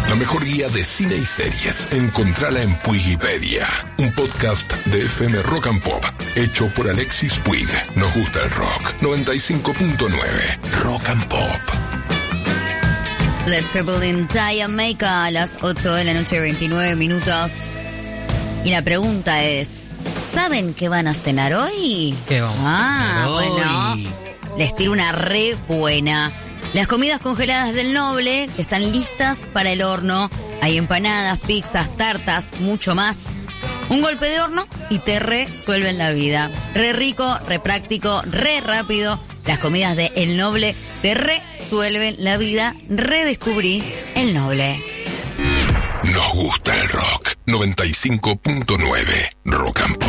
La mejor guía de cine y series. Encontrala en Puigipedia, un podcast de FM Rock and Pop, hecho por Alexis Puig. Nos gusta el rock. 95.9 Rock and Pop. Led Zeppelin, Jamaica, a las 8 de la noche, 29 minutos. Y la pregunta es, ¿saben qué van a cenar hoy? ¿Qué vamos a cenar hoy? Bueno, les tiro una re buena. Las comidas congeladas del Noble, que están listas para el horno. Hay empanadas, pizzas, tartas, mucho más. Un golpe de horno y te resuelven la vida. Re rico, re práctico, re rápido. Las comidas de El Noble te resuelven la vida. Redescubrí El Noble. Nos gusta el rock. 95.9 Rock and Pop.